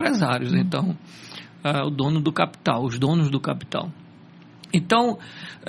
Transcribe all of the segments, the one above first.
empresários, então, o dono do capital, os donos do capital. Então,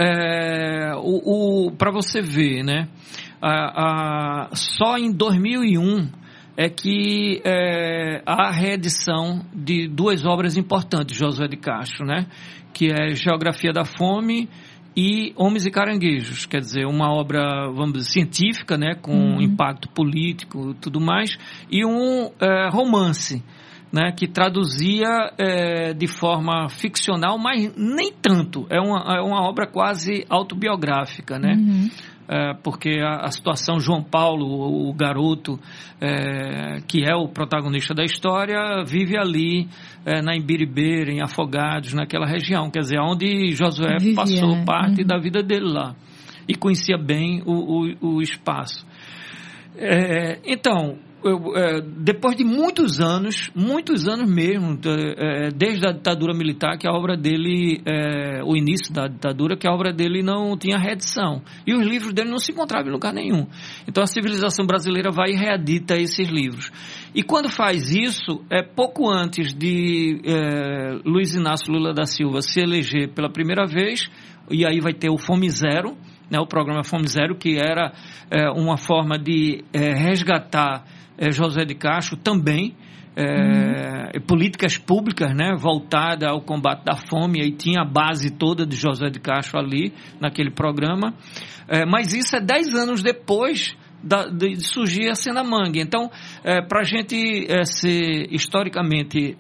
para você ver, né, só em 2001 é que há a reedição de duas obras importantes de Josué de Castro, né, que é Geografia da Fome e Homens e Caranguejos, quer dizer, uma obra, vamos dizer, científica, né, com impacto político e tudo mais, e um romance, né, que traduzia de forma ficcional, mas nem tanto. É uma obra quase autobiográfica, né? Porque a situação, João Paulo, o garoto, que é o protagonista da história, vive ali na Imbiribeira, em Afogados, naquela região, quer dizer, onde Josué passou parte da vida dele lá e conhecia bem o espaço. Então, depois de muitos anos mesmo, desde a ditadura militar, que a obra dele, o início da ditadura, que a obra dele não tinha reedição. E os livros dele não se encontravam em lugar nenhum. Então a civilização brasileira vai e reedita esses livros. E quando faz isso, pouco antes de Luiz Inácio Lula da Silva se eleger pela primeira vez, e aí vai ter o Fome Zero, né, o programa Fome Zero, que era uma forma de resgatar José de Castro também, políticas públicas, né, voltada ao combate da fome, aí tinha a base toda de José de Castro ali, naquele programa, mas isso 10 anos depois de surgir a Cena Mangue. Então, para a gente ser historicamente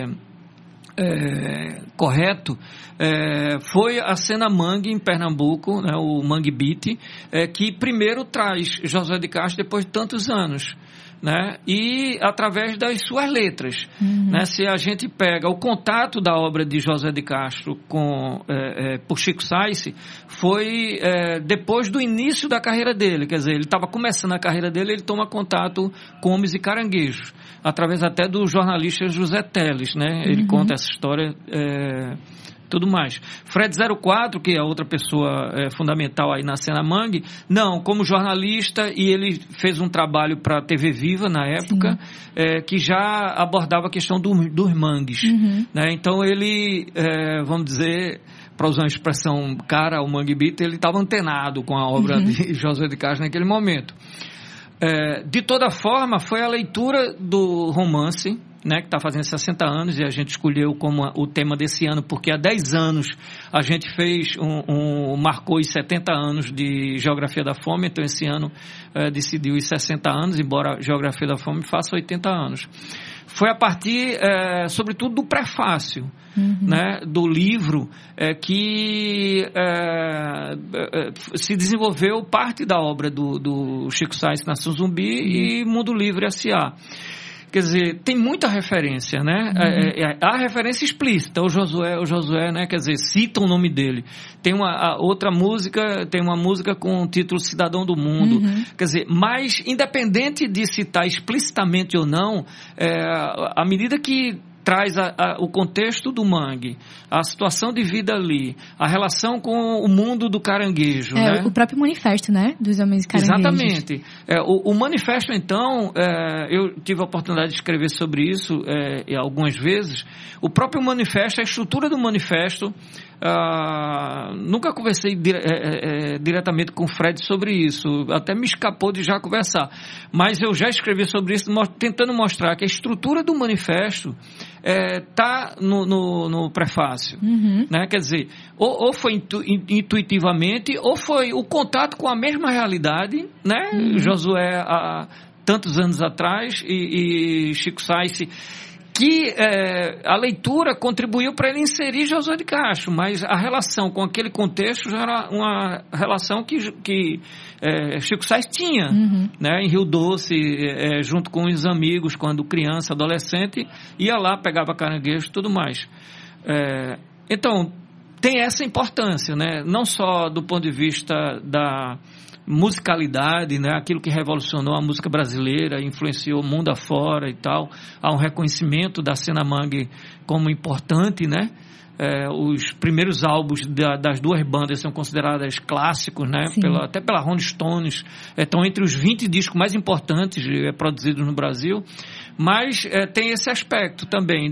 correto, foi a Cena Mangue em Pernambuco, né, o Mangue Beat, que primeiro traz José de Castro depois de tantos anos, né, e através das suas letras, né, se a gente pega o contato da obra de José de Castro por Chico Science, foi depois do início da carreira dele, quer dizer, ele estava começando a carreira dele, ele toma contato com Homens e Caranguejos, através até do jornalista José Teles, né, ele conta essa história, tudo mais. Fred 04, que é outra pessoa fundamental aí na Cena Mangue, não, como jornalista, e ele fez um trabalho para a TV Viva na época, que já abordava a questão dos mangues, né? Então ele, vamos dizer, para usar uma expressão cara, o Mangue Beat, ele estava antenado com a obra de José de Castro naquele momento. De toda forma, foi a leitura do romance, né, que está fazendo 60 anos, e a gente escolheu como o tema desse ano, porque há 10 anos a gente fez marcou os 70 anos de Geografia da Fome, então esse ano decidiu os 60 anos, embora a Geografia da Fome faça 80 anos. Foi a partir, sobretudo, do prefácio, né, do livro, que se desenvolveu parte da obra do Chico Science, Nação Zumbi e Mundo Livre S.A. Quer dizer, tem muita referência, né? Há referência explícita, o Josué, né? Quer dizer, cita o nome dele. Tem outra música, tem uma música com o título Cidadão do Mundo. Quer dizer, mas independente de citar explicitamente ou não, à medida que traz o contexto do mangue, a situação de vida ali, a relação com o mundo do caranguejo, né? O próprio manifesto, né? Dos Homens e Caranguejos. Exatamente. O manifesto, então, eu tive a oportunidade de escrever sobre isso algumas vezes. O próprio manifesto, a estrutura do manifesto, nunca conversei diretamente com o Fred sobre isso, até me escapou de já conversar, mas eu já escrevi sobre isso, tentando mostrar que a estrutura do manifesto está no prefácio, né? Quer dizer, ou foi intuitivamente, ou foi o contato com a mesma realidade, né? Josué há tantos anos atrás e Chico Science, que a leitura contribuiu para ele inserir Josué de Castro, mas a relação com aquele contexto já era uma relação que Chico Science tinha, né, em Rio Doce, junto com os amigos, quando criança, adolescente, ia lá, pegava caranguejo e tudo mais. Então, tem essa importância, né, não só do ponto de vista da musicalidade, né, aquilo que revolucionou a música brasileira, influenciou o mundo afora e tal, há um reconhecimento da Cena Mangue como importante, né? Os primeiros álbuns das duas bandas são considerados clássicos, né? Até pela Rolling Stones, estão entre os 20 discos mais importantes produzidos no Brasil, mas tem esse aspecto também